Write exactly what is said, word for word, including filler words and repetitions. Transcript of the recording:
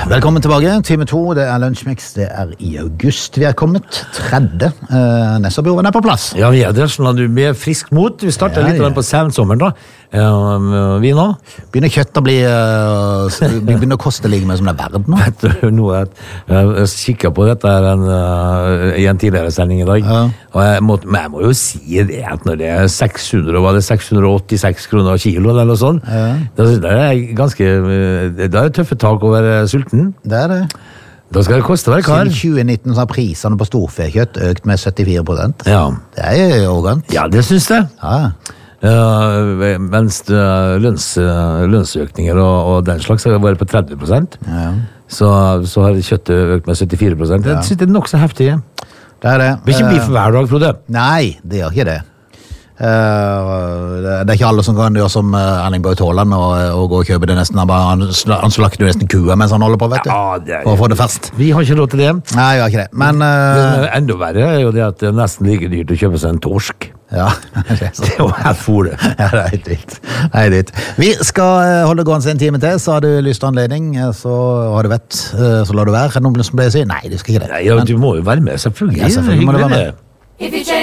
Velkommen tilbake, time to, det er Lunsjmix, det er i august. Vi er kommet tredje, uh, Nessabjorden er på plass. Ja, vi er der, sånn at du blir frisk mot. Vi starter ja, litt ja. på sensommeren da. Uh, vi nå? Begynner kjøtt å bli, uh, begynner å koste like mye som det er verdt nå. Vet du, nå er jeg kikket på dette her en, uh, i en tidligere sending i dag, ja. og jeg må, men jeg må jo si det at når det er seks hundre, var det seks hundre og åttiseks kroner kilo eller noe sånt, ja. da, da er det ganske, da er det tøffe tak å være sulten. Det er det. Da skal det koste, vel, Karl? Siden tjue nitten så har prisene på storfekjøtt økt med syttifire prosent. Ja. Det er jo organt. Ja, det synes jeg. Ja. Uh, mens lønns, lønnsøkninger og, og den slags har vært på tretti prosent, ja. så, så har kjøttet økt med syttifire prosent. Ja. Jeg synes det er nok så heftig. Det er det. Det vil ikke bli for hver dag, Frode. Nei, det gjør ikke det. Uh, det er ikke alle som kan gjøre som uh, Erling Braut Haaland og, og gå og kjøpe det nesten. Han, han slakter jo nesten kua mens han holder på, vet du. Ja, det er, for å få det først. Vi har ikke råd til det. Nei, vi har ikke det. Men uh, det enda verre er jo det at det er nesten like dyrt å kjøpe seg en torsk. Ja, det er så. Det er jo helt fore. Ja, det er helt dyrt. Det er dyrt. Vi skal holde gående en time til, så har du lyst til anledning, så har du vett, så lar du være. Noen som blir si, nei, du skal ikke det. Nei, ja, du må jo være med, selvfølgelig. Ja, selvfølgelig må du være med.